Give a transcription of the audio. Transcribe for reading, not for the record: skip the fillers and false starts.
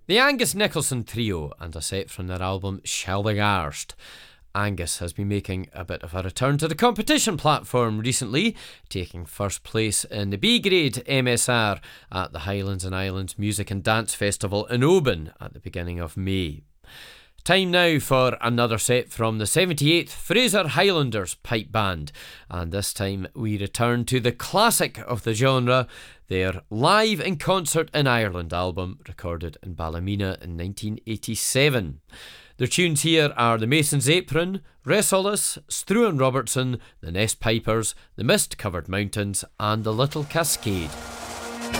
The Angus Nicholson Trio and a set from their album Shelving Angus has been making a bit of a return to the competition platform recently, taking first place in the B-grade MSR at the Highlands and Islands Music and Dance Festival in Oban at the beginning of May. Time now for another set from the 78th Fraser Highlanders Pipe Band, and this time we return to the classic of the genre, their Live in Concert in Ireland album, recorded in Ballymena in 1987. Their tunes here are The Mason's Apron, Resolus, Struan Robertson, The Nest Pipers, The Mist Covered Mountains and The Little Cascade.